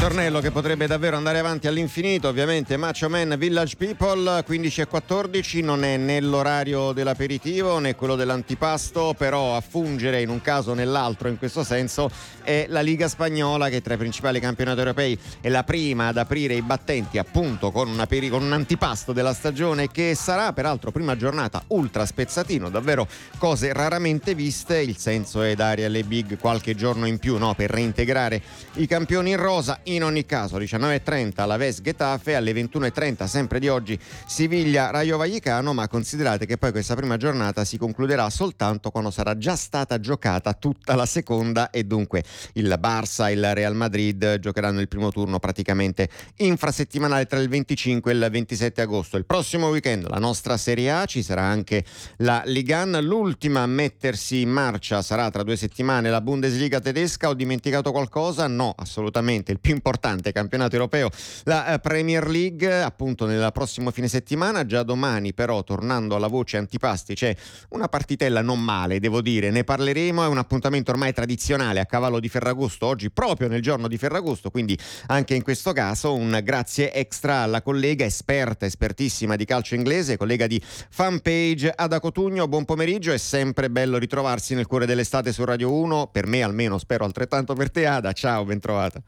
ritornello che potrebbe davvero andare avanti all'infinito, ovviamente. Macho Man, Village People, 15:14, non è né l'orario dell'aperitivo né quello dell'antipasto, però a fungere in un caso o nell'altro in questo senso è la Liga Spagnola, che tra i principali campionati europei è la prima ad aprire i battenti, appunto con un antipasto della stagione, che sarà peraltro prima giornata ultra spezzatino, davvero cose raramente viste. Il senso è dare alle big qualche giorno in più, no, per reintegrare i campioni in rosa. In ogni caso 19:30 Alavés Getafe, alle 21:30 sempre di oggi Siviglia Rayo Vallecano, ma considerate che poi questa prima giornata si concluderà soltanto quando sarà già stata giocata tutta la seconda, e dunque il Barça e il Real Madrid giocheranno il primo turno praticamente infrasettimanale tra il 25 e il 27 agosto. Il prossimo weekend la nostra Serie A, ci sarà anche la Ligue 1, l'ultima a mettersi in marcia sarà tra 2 settimane la Bundesliga tedesca. Ho dimenticato qualcosa? No, assolutamente. Il più importante campionato europeo, la Premier League, appunto nel prossimo fine settimana. Già domani però, tornando alla voce antipasti, c'è una partitella non male, devo dire, ne parleremo. È un appuntamento ormai tradizionale a cavallo di Ferragosto, oggi proprio nel giorno di Ferragosto, quindi anche in questo caso un grazie extra alla collega espertissima di calcio inglese, collega di Fanpage, Ada Cotugno. Buon pomeriggio, è sempre bello ritrovarsi nel cuore dell'estate su Radio 1, per me almeno, spero altrettanto per te Ada. Ciao, ben trovata.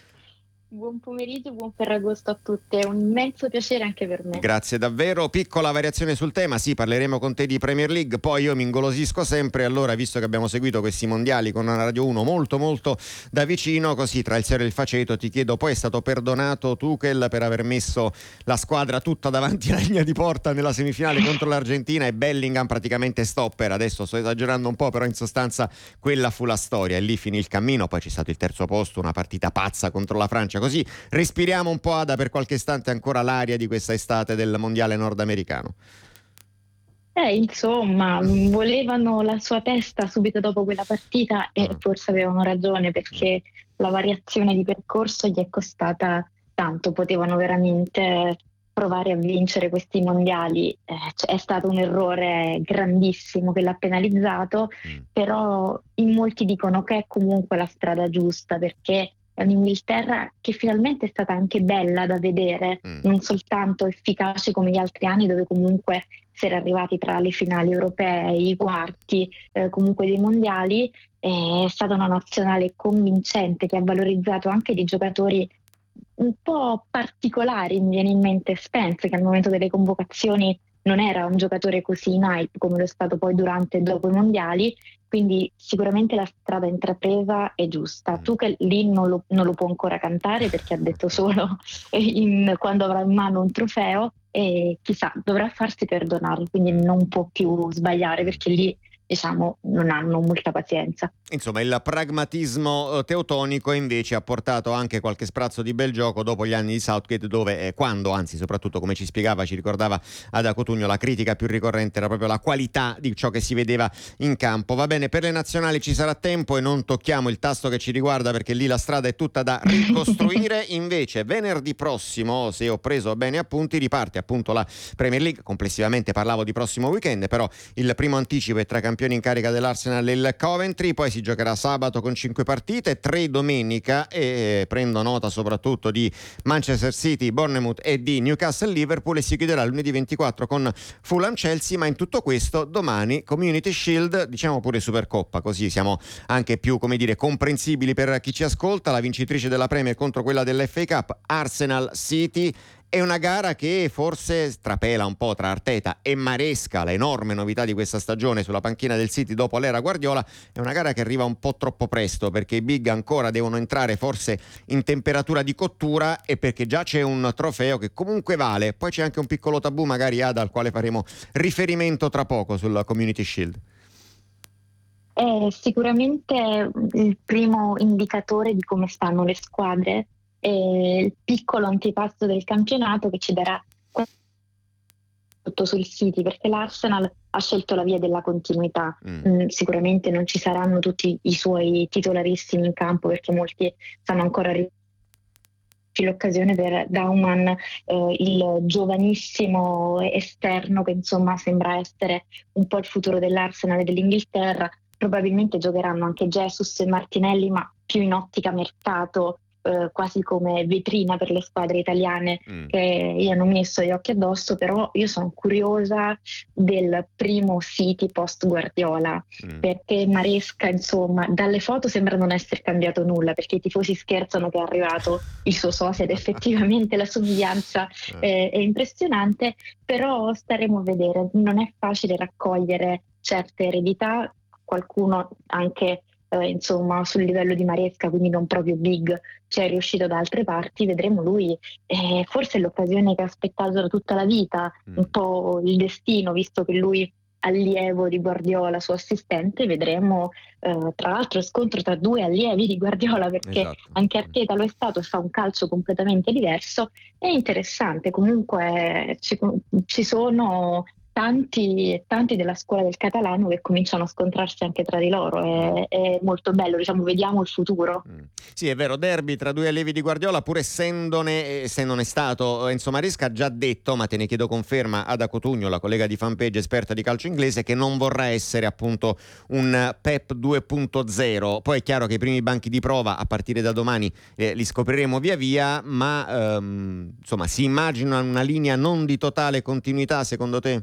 Buon pomeriggio, buon Ferragosto a tutte, è un immenso piacere anche per me. Grazie davvero. Piccola variazione sul tema, sì, parleremo con te di Premier League, poi io mi ingolosisco sempre, allora visto che abbiamo seguito questi mondiali con Radio 1 molto da vicino, così tra il serio e il faceto, ti chiedo: poi è stato perdonato Tuchel per aver messo la squadra tutta davanti alla linea di porta nella semifinale contro l'Argentina e Bellingham praticamente stopper? Adesso sto esagerando un po', però in sostanza quella fu la storia e lì finì il cammino. Poi c'è stato il terzo posto, una partita pazza contro la Francia. Così respiriamo un po', Ada, per qualche istante ancora l'aria di questa estate del mondiale nordamericano. Insomma, volevano la sua testa subito dopo quella partita e forse avevano ragione, perché la variazione di percorso gli è costata tanto. Potevano veramente provare a vincere questi mondiali. È stato un errore grandissimo che l'ha penalizzato, però in molti dicono che è comunque la strada giusta, perché è un'Inghilterra che finalmente è stata anche bella da vedere, non soltanto efficace come gli altri anni, dove comunque si era arrivati tra le finali europee, i quarti, comunque dei mondiali. È stata una nazionale convincente che ha valorizzato anche dei giocatori un po' particolari. Mi viene in mente Spence, che al momento delle convocazioni non era un giocatore così in hype come lo è stato poi durante e dopo i mondiali. Quindi sicuramente la strada intrapresa è giusta. Tuchel lì non lo può ancora cantare, perché ha detto solo quando avrà in mano un trofeo, e chissà, dovrà farsi perdonare, quindi non può più sbagliare, perché lì, diciamo, non hanno molta pazienza. Insomma, il pragmatismo teutonico invece ha portato anche qualche sprazzo di bel gioco dopo gli anni di Southgate, dove anzi soprattutto, come ci spiegava, ci ricordava Ada Cotugno, la critica più ricorrente era proprio la qualità di ciò che si vedeva in campo. Va bene, per le nazionali ci sarà tempo e non tocchiamo il tasto che ci riguarda, perché lì la strada è tutta da ricostruire. Invece venerdì prossimo, se ho preso bene appunti, riparte appunto la Premier League. Complessivamente parlavo di prossimo weekend, però il primo anticipo è tra campioni in carica dell'Arsenal e il Coventry. Poi si giocherà sabato con 5 partite, 3 domenica, e prendo nota soprattutto di Manchester City, Bournemouth e di Newcastle Liverpool, e si chiuderà lunedì 24 con Fulham Chelsea. Ma in tutto questo domani Community Shield, diciamo pure Supercoppa, così siamo anche più, come dire, comprensibili per chi ci ascolta. La vincitrice della Premier contro quella dell'FA Cup, Arsenal City. È una gara che forse strapela un po' tra Arteta e Maresca, l'enorme novità di questa stagione sulla panchina del City dopo l'era Guardiola. È una gara che arriva un po' troppo presto, perché i big ancora devono entrare forse in temperatura di cottura, e perché già c'è un trofeo che comunque vale. Poi c'è anche un piccolo tabù, magari Ada, al quale faremo riferimento tra poco sul Community Shield. È sicuramente il primo indicatore di come stanno le squadre, e il piccolo antipasto del campionato che ci darà tutto sul City, perché l'Arsenal ha scelto la via della continuità. Sicuramente non ci saranno tutti i suoi titolarissimi in campo, perché molti stanno ancora l'occasione per Dauman, il giovanissimo esterno che insomma sembra essere un po' il futuro dell'Arsenal e dell'Inghilterra. Probabilmente giocheranno anche Jesus e Martinelli, ma più in ottica mercato quasi come vetrina per le squadre italiane che gli hanno messo gli occhi addosso, però io sono curiosa del primo City post Guardiola, perché Maresca, insomma, dalle foto sembra non essere cambiato nulla, perché i tifosi scherzano che è arrivato il suo socio ed effettivamente la somiglianza è impressionante, però staremo a vedere. Non è facile raccogliere certe eredità, qualcuno anche insomma sul livello di Maresca, quindi non proprio big, ci è riuscito da altre parti. Vedremo lui, forse è l'occasione che ha aspettato da tutta la vita, un po' il destino, visto che lui allievo di Guardiola, suo assistente. Vedremo tra l'altro scontro tra due allievi di Guardiola, perché Esatto. anche Arteta lo è stato e fa un calcio completamente diverso. È interessante, comunque ci sono tanti della scuola del catalano che cominciano a scontrarsi anche tra di loro. È molto bello, diciamo, vediamo il futuro. Sì, è vero, derby tra due allievi di Guardiola, pur essendone, se non è stato. Enzo Maresca ha già detto, ma te ne chiedo conferma, Ada Cotugno, la collega di Fanpage esperta di calcio inglese, che non vorrà essere appunto un Pep 2.0. Poi è chiaro che i primi banchi di prova a partire da domani li scopriremo via via, ma insomma, si immagina una linea non di totale continuità, secondo te?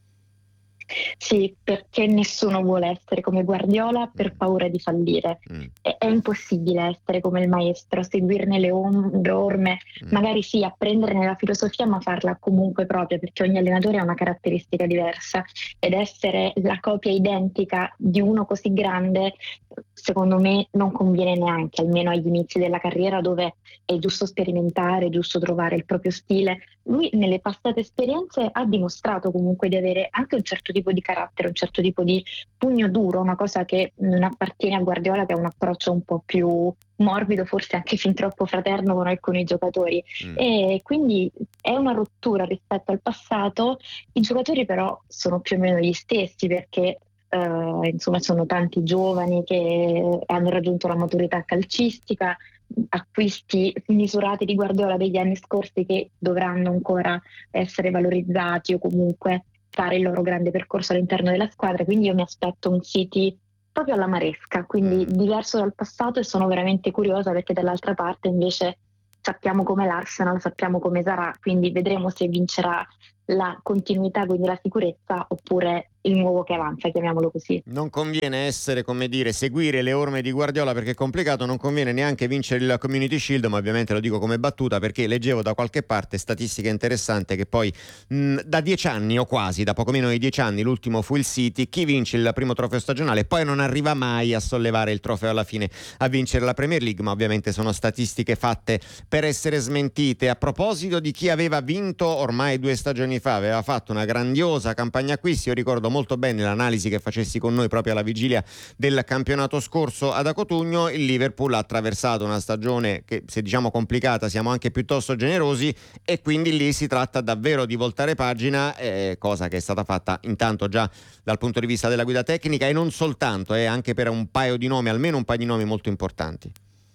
Sì, perché nessuno vuole essere come Guardiola per paura di fallire. È impossibile essere come il maestro, seguirne le orme, magari sì, apprenderne la filosofia, ma farla comunque propria, perché ogni allenatore ha una caratteristica diversa, ed essere la copia identica di uno così grande, secondo me, non conviene neanche, almeno agli inizi della carriera, dove è giusto sperimentare, è giusto trovare il proprio stile. Lui nelle passate esperienze ha dimostrato comunque di avere anche un certo tipo di carattere, un certo tipo di pugno duro, una cosa che non appartiene a Guardiola, che ha un approccio un po' più morbido, forse anche fin troppo fraterno con alcuni giocatori. E quindi è una rottura rispetto al passato. I giocatori però sono più o meno gli stessi, perché insomma sono tanti giovani che hanno raggiunto la maturità calcistica, acquisti misurati di Guardiola degli anni scorsi che dovranno ancora essere valorizzati o comunque fare il loro grande percorso all'interno della squadra. Quindi io mi aspetto un City proprio alla Maresca, quindi diverso dal passato, e sono veramente curiosa perché dall'altra parte invece sappiamo come l'Arsenal, sappiamo come sarà, quindi vedremo se vincerà la continuità, quindi la sicurezza, oppure il nuovo che avanza, chiamiamolo così. Non conviene essere, come dire, seguire le orme di Guardiola perché è complicato, non conviene neanche vincere il Community Shield, ma ovviamente lo dico come battuta perché leggevo da qualche parte statistica interessante che poi da 10 anni o quasi, da poco meno di 10 anni, l'ultimo fu il City, chi vince il primo trofeo stagionale poi non arriva mai a sollevare il trofeo alla fine, a vincere la Premier League, ma ovviamente sono statistiche fatte per essere smentite. A proposito di chi aveva vinto ormai 2 stagioni fa, aveva fatto una grandiosa campagna acquisti, io ricordo molto bene l'analisi che facessi con noi proprio alla vigilia del campionato scorso ad Acotugno. Il Liverpool ha attraversato una stagione che, se diciamo complicata, siamo anche piuttosto generosi, e quindi lì si tratta davvero di voltare pagina, cosa che è stata fatta intanto già dal punto di vista della guida tecnica, e non soltanto, anche per un paio di nomi, almeno un paio di nomi molto importanti.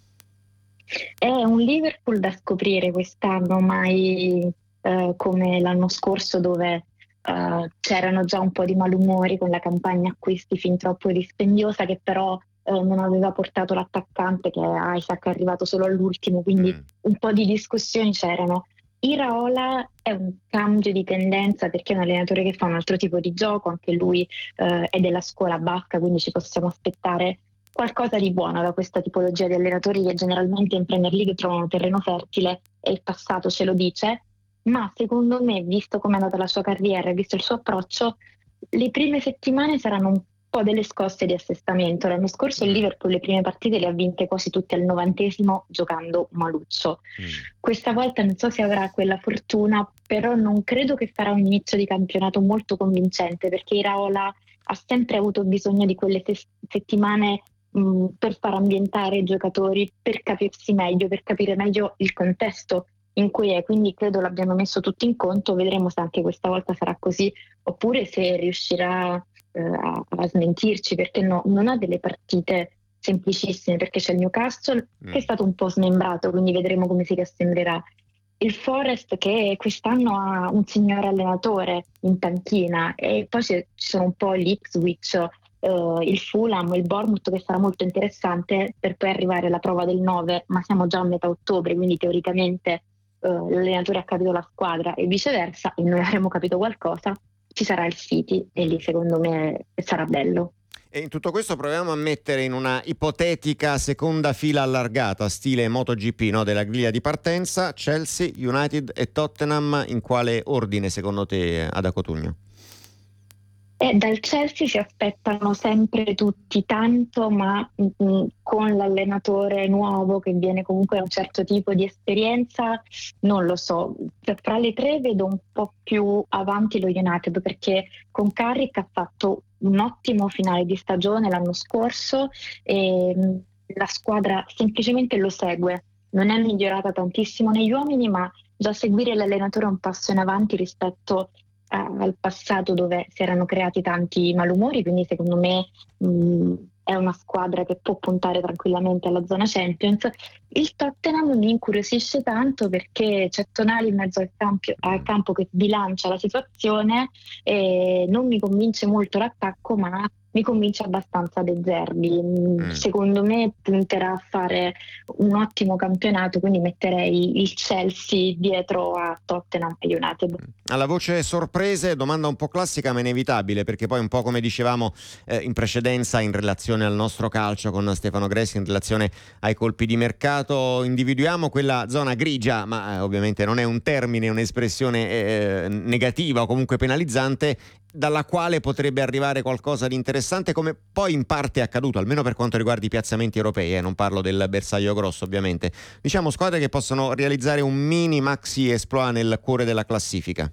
È un Liverpool da scoprire quest'anno, mai come l'anno scorso, dove c'erano già un po' di malumori con la campagna acquisti fin troppo dispendiosa, che però non aveva portato l'attaccante, che è Isaac, è arrivato solo all'ultimo, quindi un po' di discussioni c'erano. Iraola è un cambio di tendenza, perché è un allenatore che fa un altro tipo di gioco, anche lui è della scuola basca, quindi ci possiamo aspettare qualcosa di buono da questa tipologia di allenatori che generalmente in Premier League trovano terreno fertile, e il passato ce lo dice. Ma secondo me, visto come è andata la sua carriera e visto il suo approccio, le prime settimane saranno un po' delle scosse di assestamento. L'anno scorso il Liverpool le prime partite le ha vinte quasi tutte al 90° giocando maluccio. Questa volta non so se avrà quella fortuna, però non credo che farà un inizio di campionato molto convincente, perché Iraola ha sempre avuto bisogno di quelle settimane per far ambientare i giocatori, per capirsi meglio, per capire meglio il contesto in cui è. Quindi credo l'abbiano messo tutto in conto. Vedremo se anche questa volta sarà così, oppure se riuscirà a smentirci, perché no, non ha delle partite semplicissime, perché c'è il Newcastle che è stato un po' smembrato, quindi vedremo come si riassembrerà. Il Forest, che quest'anno ha un signor allenatore in panchina, e poi ci sono un po' l'Ipswich il Fulham, il Bournemouth, che sarà molto interessante, per poi arrivare alla prova del 9, ma siamo già a metà ottobre, quindi teoricamente l'allenatore ha capito la squadra e viceversa, e noi avremo capito qualcosa, ci sarà il City e lì secondo me sarà bello. E in tutto questo proviamo a mettere in una ipotetica seconda fila allargata, stile MotoGP, no? Della griglia di partenza, Chelsea, United e Tottenham, in quale ordine secondo te, Ada Cotugno? E dal Chelsea si aspettano sempre tutti tanto, ma con l'allenatore nuovo che viene comunque da un certo tipo di esperienza, non lo so. Fra le tre vedo un po' più avanti lo United, perché con Carrick ha fatto un ottimo finale di stagione l'anno scorso e la squadra semplicemente lo segue. Non è migliorata tantissimo negli uomini, ma già seguire l'allenatore è un passo in avanti rispetto al passato, dove si erano creati tanti malumori, quindi secondo me è una squadra che può puntare tranquillamente alla zona Champions. Il Tottenham mi incuriosisce tanto perché c'è Tonali in mezzo al campo che bilancia la situazione e non mi convince molto l'attacco, ma mi convince abbastanza De Zerbi. Secondo me punterà a fare un ottimo campionato, quindi metterei il Chelsea dietro a Tottenham e United. Alla voce sorprese, domanda un po' classica ma inevitabile, perché poi un po' come dicevamo in precedenza in relazione al nostro calcio con Stefano Gressi, in relazione ai colpi di mercato, individuiamo quella zona grigia, ma ovviamente non è un termine, un'espressione negativa o comunque penalizzante, dalla quale potrebbe arrivare qualcosa di interessante, come poi in parte è accaduto, almeno per quanto riguarda i piazzamenti europei, non parlo del bersaglio grosso ovviamente, diciamo squadre che possono realizzare un mini maxi exploit nel cuore della classifica.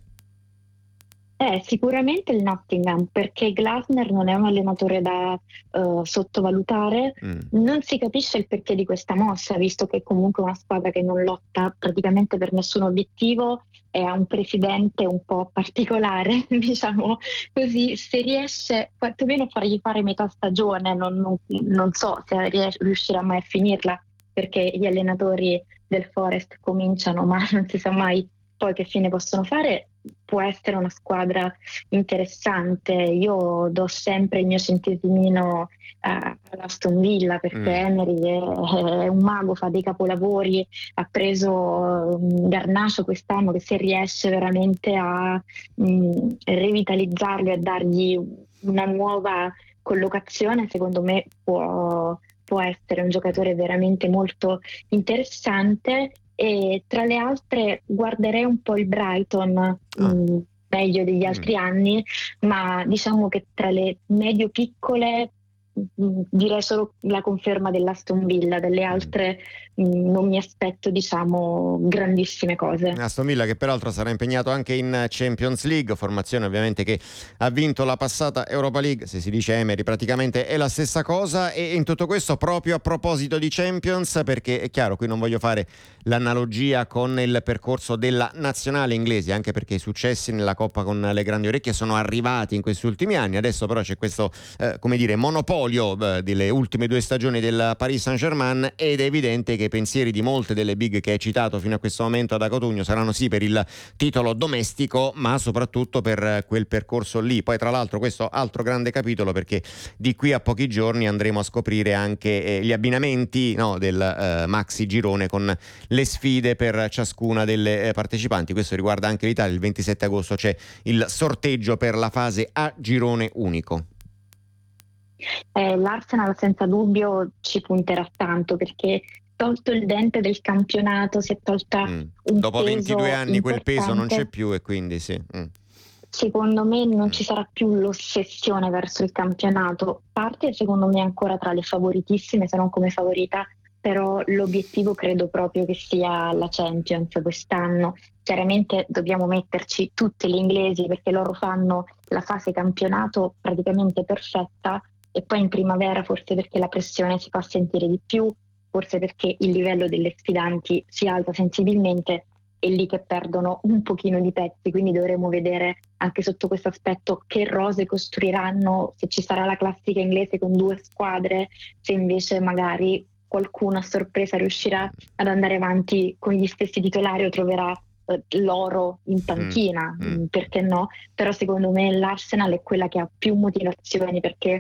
Sicuramente il Nottingham, perché Glasner non è un allenatore da sottovalutare. Non si capisce il perché di questa mossa, visto che comunque è una squadra che non lotta praticamente per nessun obiettivo e ha un presidente un po' particolare, diciamo così. Se riesce quantomeno a fargli fare metà stagione, non so se riuscirà mai a finirla, perché gli allenatori del Forest cominciano, ma non si sa mai poi che fine possono fare. Può essere una squadra interessante. Io do sempre il mio centesimino all'Aston Villa, perché Emery è un mago, fa dei capolavori, ha preso Garnacho quest'anno, che se riesce veramente a revitalizzarlo e a dargli una nuova collocazione, secondo me può essere un giocatore veramente molto interessante. E tra le altre guarderei un po' il Brighton, meglio degli altri anni, ma diciamo che tra le medio-piccole direi solo la conferma dell'Aston Villa. Delle altre non mi aspetto, diciamo, grandissime cose. Aston Villa che peraltro sarà impegnato anche in Champions League, formazione ovviamente che ha vinto la passata Europa League, se si dice Emery praticamente è la stessa cosa. E in tutto questo, proprio a proposito di Champions, perché è chiaro, qui non voglio fare l'analogia con il percorso della nazionale inglese, anche perché i successi nella Coppa con le grandi orecchie sono arrivati in questi ultimi anni. Adesso però c'è questo monopolio delle ultime 2 stagioni del Paris Saint-Germain, ed è evidente che i pensieri di molte delle big che hai citato fino a questo momento, Ada Cotugno, saranno sì per il titolo domestico, ma soprattutto per quel percorso lì. Poi tra l'altro questo altro grande capitolo, perché di qui a pochi giorni andremo a scoprire anche gli abbinamenti, no, del maxi girone, con le sfide per ciascuna delle partecipanti. Questo riguarda anche l'Italia. Il 27 agosto c'è il sorteggio per la fase a girone unico. L'Arsenal senza dubbio ci punterà tanto, perché tolto il dente del campionato si è tolta un dopo peso 22 anni importante. Quel peso non c'è più, e quindi sì. Secondo me non ci sarà più l'ossessione verso il campionato. Parte secondo me ancora tra le favoritissime, se non come favorita, però l'obiettivo credo proprio che sia la Champions quest'anno. Chiaramente dobbiamo metterci tutte le inglesi, perché loro fanno la fase campionato praticamente perfetta, e poi in primavera, forse perché la pressione si fa sentire di più, forse perché il livello delle sfidanti si alza sensibilmente, è lì che perdono un pochino di pezzi. Quindi dovremo vedere anche sotto questo aspetto che rose costruiranno, se ci sarà la classica inglese con 2 squadre, se invece magari qualcuno a sorpresa riuscirà ad andare avanti con gli stessi titolari o troverà l'oro in panchina, perché no? Però secondo me l'Arsenal è quella che ha più motivazioni, perché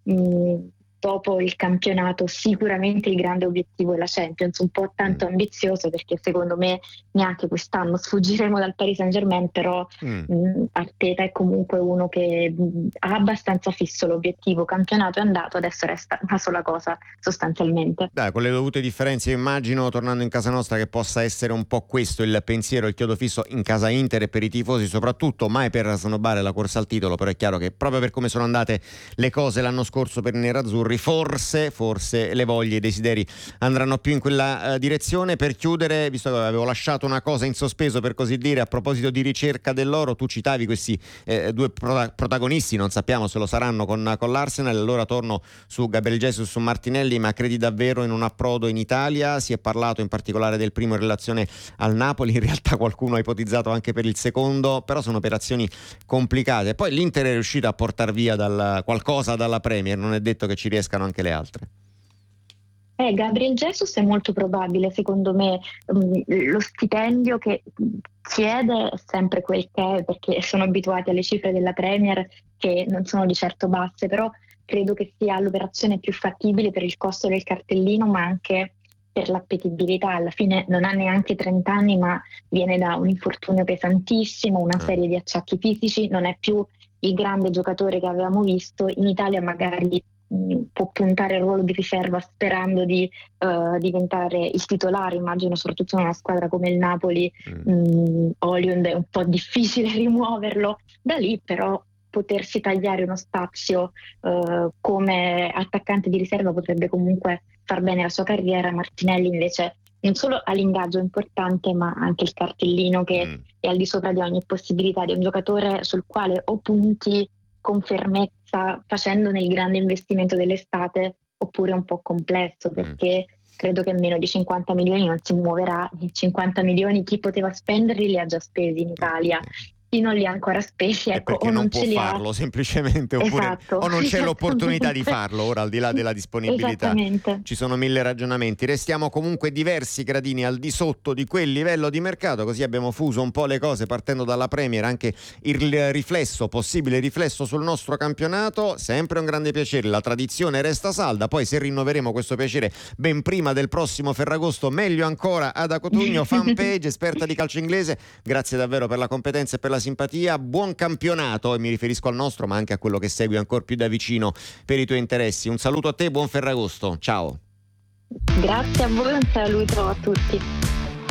dopo il campionato sicuramente il grande obiettivo è la Champions, un po' tanto ambizioso perché secondo me neanche quest'anno sfuggiremo dal Paris Saint-Germain, però Arteta è comunque uno che ha abbastanza fisso l'obiettivo, campionato è andato, adesso resta una sola cosa sostanzialmente. Dai, con le dovute differenze immagino, tornando in casa nostra, che possa essere un po' questo il pensiero, il chiodo fisso in casa Inter e per i tifosi soprattutto, mai per snobbare la corsa al titolo, però è chiaro che proprio per come sono andate le cose l'anno scorso per i nerazzurri, forse le voglie e i desideri andranno più in quella direzione. Per chiudere, visto che avevo lasciato una cosa in sospeso per così dire, a proposito di ricerca dell'oro, tu citavi questi due protagonisti, non sappiamo se lo saranno con l'Arsenal, allora torno su Gabriel Jesus, su Martinelli, ma credi davvero in un approdo in Italia? Si è parlato in particolare del primo in relazione al Napoli, in realtà qualcuno ha ipotizzato anche per il secondo, però sono operazioni complicate. Poi l'Inter è riuscita a portare via qualcosa dalla Premier, non è detto che ci riescano anche le altre. Gabriel Jesus è molto probabile, secondo me. Lo stipendio che chiede è sempre quel che è, perché sono abituati alle cifre della Premier che non sono di certo basse, però credo che sia l'operazione più fattibile per il costo del cartellino, ma anche per l'appetibilità. Alla fine non ha neanche 30 anni, ma viene da un infortunio pesantissimo, una serie di acciacchi fisici, non è più il grande giocatore che avevamo visto. In Italia magari può puntare al ruolo di riserva sperando di diventare il titolare, immagino soprattutto in una squadra come il Napoli. Højlund è un po' difficile rimuoverlo da lì, però potersi tagliare uno spazio come attaccante di riserva potrebbe comunque far bene la sua carriera. Martinelli invece non solo ha l'ingaggio importante, ma anche il cartellino che è al di sopra di ogni possibilità, di un giocatore sul quale o punti con fermezza facendone il grande investimento dell'estate, oppure un po' complesso, perché credo che meno di 50 milioni non si muoverà. 50 milioni chi poteva spenderli li ha già spesi in Italia. Chi non li ha ancora spesi, ecco, perché o non ce può li farlo semplicemente, oppure esatto, o non c'è l'opportunità di farlo. Ora, al di là della disponibilità, ci sono mille ragionamenti. Restiamo comunque diversi gradini al di sotto di quel livello di mercato, così abbiamo fuso un po' le cose partendo dalla Premier, anche il possibile riflesso sul nostro campionato. Sempre un grande piacere, la tradizione resta salda, poi se rinnoveremo questo piacere ben prima del prossimo Ferragosto, meglio ancora. Ada Cotugno, fanpage, esperta di calcio inglese, grazie davvero per la competenza e per la simpatia, buon campionato, e mi riferisco al nostro ma anche a quello che segui ancora più da vicino per i tuoi interessi. Un saluto a te, buon Ferragosto, ciao. Grazie a voi, un saluto a tutti.